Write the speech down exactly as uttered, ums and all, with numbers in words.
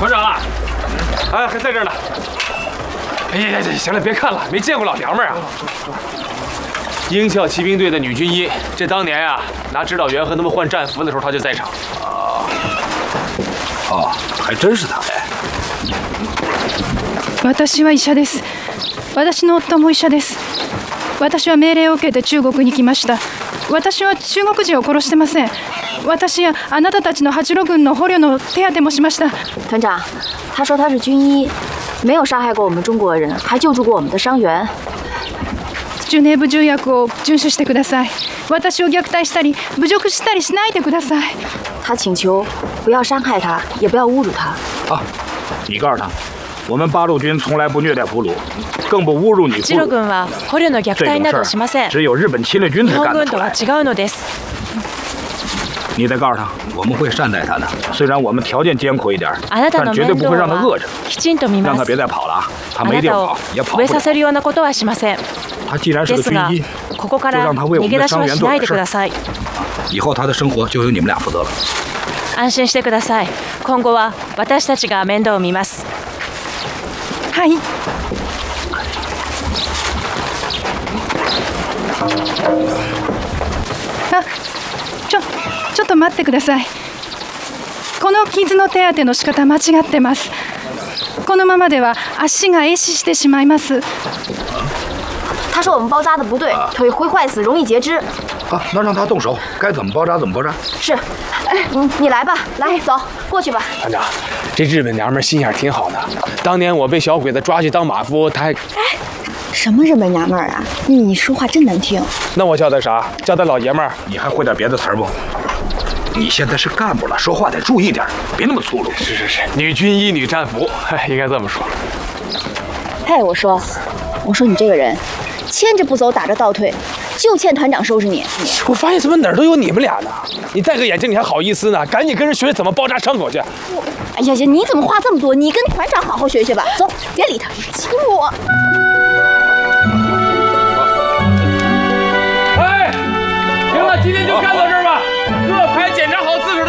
团长啊，哎，还在这儿呢。哎呀呀，行了，别看了，没见过老娘们儿啊。鹰鞘骑兵队的女军医，这当年呀、啊，拿指导员和他们换战服的时候，她就在场。 啊，哦，还真是她哎。 私は医者です。私の夫も医者です。私は命令を受けて中国に来ました。私は中国人を殺してません。私やあなたたちの八路軍の捕虜の手当てもしました。 团长，他说他是军医，没有杀害过我们中国人，还救助过我们的伤员。 ジュネーブ条約を遵守してください。私を虐待したり侮辱したりしないでください。 他请求不要伤害他，也不要侮辱他。 啊，你告诉他，我们八路军从来不虐待俘虏，更不侮辱女俘八路軍は捕虜の虐待などしません。 只有日本侵略軍才干得出来。 日本軍とは違うのです。 你再告诉他，我们会善待他的，虽然我们条件艰苦一点， 但绝对不会让他饿着。 きちんと見ます。 让他别再跑了啊！他没地方跑，也跑不了。 飢えさせるようなことはしません。 他既然是个军医， ここから逃げ出しはしないでください。 以后他的生活就由你们俩负责了。 安心してください。今後は私たちが面倒を見ます。 はい。あ、ちょ、ちょっと待ってください。この傷の手当ての仕方間違ってます。このままでは足が壊死してしまいます。 他说我们包扎的不对，腿会坏死，容易截肢。 啊，那让他动手，该怎么包扎怎么包扎。 是，哎，嗯，你来吧，来，走，过去吧。 团长，这日本娘们心眼挺好的。当年我被小鬼子抓去当马夫，她还…… 哎，什么日本娘们儿啊？你说话真难听。 那我叫她啥？叫她老爷们儿。 你还会点别的词儿不？你现在是干部了，说话得注意点，别那么粗鲁。 是是是，女军医女战俘，应该这么说。 嘿，我说，我说你这个人，牵着不走，打着倒退，就欠团长收拾你。 我发现怎么哪儿都有你们俩呢？你戴个眼镜，你还好意思呢？赶紧跟人学怎么包扎伤口去。 我，哎呀呀，你怎么话这么多？你跟团长好好学学吧。走，别理他，亲我。 哎，行了，今天就干到这儿吧。各排检查好自个